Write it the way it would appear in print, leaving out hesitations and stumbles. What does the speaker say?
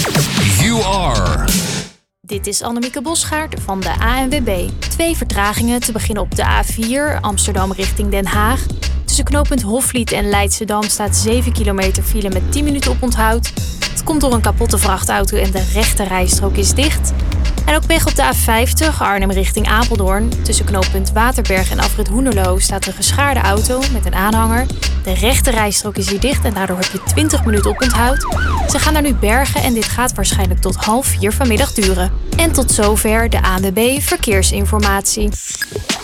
You are. Dit is Annemieke Bosgaard van de ANWB. 2 vertragingen te beginnen op de A4 Amsterdam richting Den Haag. Tussen knooppunt Hofvliet en Leidschendam staat 7 kilometer file met 10 minuten oponthoud. Het komt door een kapotte vrachtauto en de rechte rijstrook is dicht. En ook weg op de A50 Arnhem richting Apeldoorn. Tussen knooppunt Waterberg en afrit Hoenderloo staat een geschaarde auto met een aanhanger. De rechte rijstrook is hier dicht en daardoor heb je 20 minuten oponthoud. Ze gaan naar nu bergen en dit gaat waarschijnlijk tot 3:30 vanmiddag duren. En tot zover de ANWB Verkeersinformatie.